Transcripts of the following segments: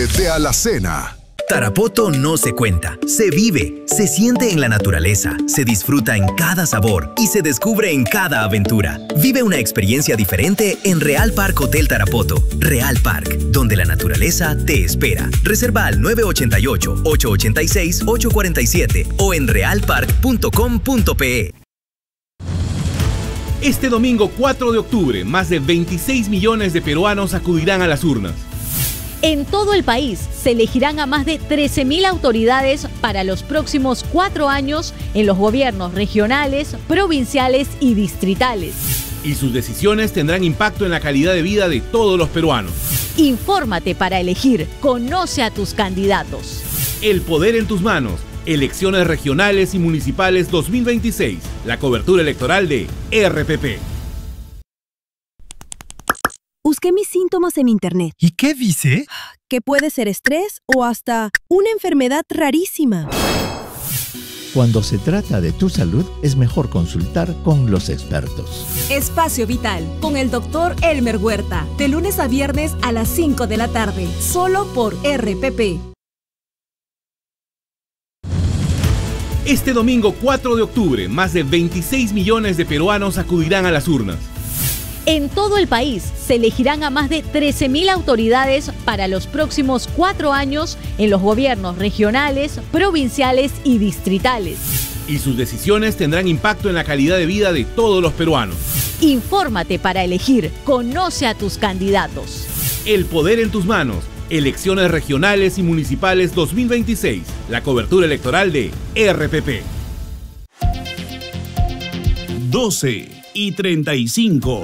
De Alacena. Tarapoto no se cuenta, se vive, se siente en la naturaleza, se disfruta en cada sabor y se descubre en cada aventura. Vive una experiencia diferente en Real Park Hotel Tarapoto. Real Park, donde la naturaleza te espera. Reserva al 988-886-847 o en realpark.com.pe. Este domingo 4 de octubre, más de 26 millones de peruanos acudirán a las urnas. En todo el país se elegirán a más de 13.000 autoridades para los próximos 4 años en los gobiernos regionales, provinciales y distritales. Y sus decisiones tendrán impacto en la calidad de vida de todos los peruanos. Infórmate para elegir. Conoce a tus candidatos. El poder en tus manos. Elecciones regionales y municipales 2026. La cobertura electoral de RPP. Busqué mis síntomas en internet. ¿Y qué dice? Que puede ser estrés o hasta una enfermedad rarísima. Cuando se trata de tu salud, es mejor consultar con los expertos. Espacio Vital, con el Dr. Elmer Huerta, de lunes a viernes a las 5 de la tarde, solo por RPP. Este domingo 4 de octubre, más de 26 millones de peruanos acudirán a las urnas. En todo el país se elegirán a más de 13.000 autoridades para los próximos 4 años en los gobiernos regionales, provinciales y distritales. Y sus decisiones tendrán impacto en la calidad de vida de todos los peruanos. Infórmate para elegir. Conoce a tus candidatos. El poder en tus manos. Elecciones regionales y municipales 2026. La cobertura electoral de RPP. 12:35.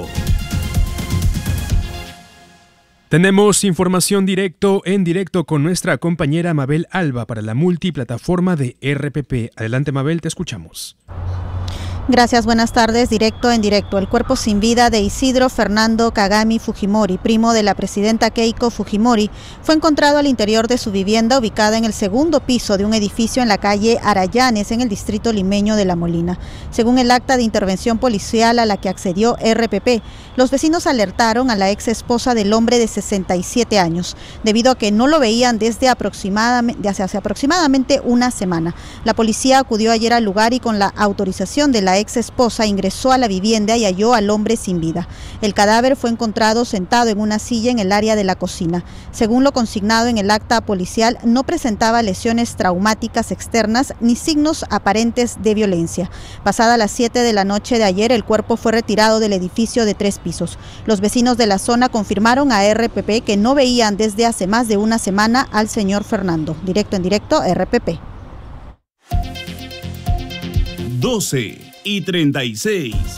Tenemos información en directo con nuestra compañera Mabel Alba para la multiplataforma de RPP. Adelante, Mabel, te escuchamos. Gracias, buenas tardes. Directo en directo. El cuerpo sin vida de Isidro Fernando Kagami Fujimori, primo de la presidenta Keiko Fujimori, fue encontrado al interior de su vivienda ubicada en el segundo piso de un edificio en la calle Arayanes, en el distrito limeño de La Molina. Según el acta de intervención policial a la que accedió RPP, los vecinos alertaron a la ex esposa del hombre de 67 años, debido a que no lo veían desde hace aproximadamente una semana. La policía acudió ayer al lugar y con la autorización de la ex esposa ingresó a la vivienda y halló al hombre sin vida. El cadáver fue encontrado sentado en una silla en el área de la cocina. Según lo consignado en el acta policial, no presentaba lesiones traumáticas externas ni signos aparentes de violencia. Pasada las 7 de la noche de ayer, el cuerpo fue retirado del edificio de 3 pisos. Los vecinos de la zona confirmaron a RPP que no veían desde hace más de una semana al señor Fernando. Directo en directo, RPP. 12:36.